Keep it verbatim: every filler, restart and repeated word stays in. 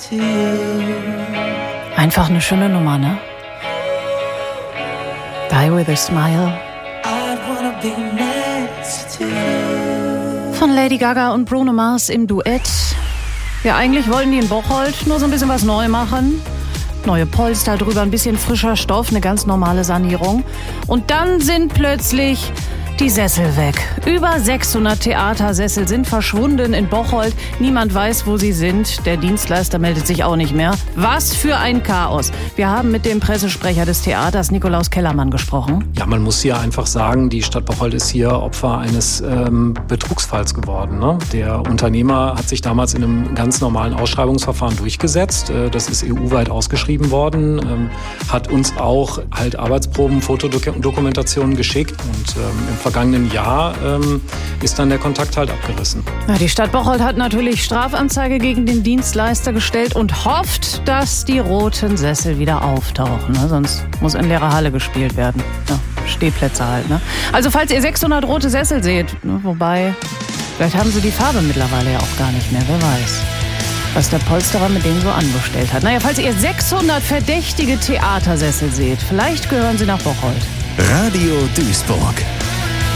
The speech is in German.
Einfach eine schöne Nummer, ne? Die with a Smile. Von Lady Gaga und Bruno Mars im Duett. Ja, eigentlich wollten die in Bocholt nur so ein bisschen was neu machen. Neue Polster drüber, ein bisschen frischer Stoff, eine ganz normale Sanierung. Und dann sind plötzlich die Sessel weg. Über sechshundert Theatersessel sind verschwunden in Bocholt. Niemand weiß, wo sie sind. Der Dienstleister meldet sich auch nicht mehr. Was für ein Chaos. Wir haben mit dem Pressesprecher des Theaters, Nikolaus Kellermann, gesprochen. Ja, man muss hier einfach sagen, die Stadt Bocholt ist hier Opfer eines ähm, Betrugsfalls geworden. Ne? Der Unternehmer hat sich damals in einem ganz normalen Ausschreibungsverfahren durchgesetzt. Äh, das ist E U-weit ausgeschrieben worden. Ähm, hat uns auch halt Arbeitsproben, Fotodokumentationen geschickt. Und ähm, im vergangenen Jahr ähm, ist dann der Kontakt halt abgerissen. Ja, die Stadt Bocholt hat natürlich Strafanzeige gegen den Dienstleister gestellt und hofft, dass die roten Sessel wieder auftauchen. Ne? Sonst muss in leerer Halle gespielt werden. Ja, Stehplätze halt. Ne? Also falls ihr sechshundert rote Sessel seht, ne, wobei, vielleicht haben sie die Farbe mittlerweile ja auch gar nicht mehr, wer weiß, was der Polsterer mit denen so angestellt hat. Naja, falls ihr sechshundert verdächtige Theatersessel seht, vielleicht gehören sie nach Bocholt. Radio Duisburg.